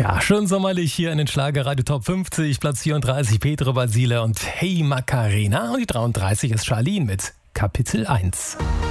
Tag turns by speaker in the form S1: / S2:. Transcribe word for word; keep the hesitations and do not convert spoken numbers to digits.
S1: Ja, schön sommerlich hier in den Schlagerradio Top fünfzig, Platz vierunddreißig Pedro Basile und Hey Macarena und die dreiunddreißig ist Charlene mit Kapitel eins.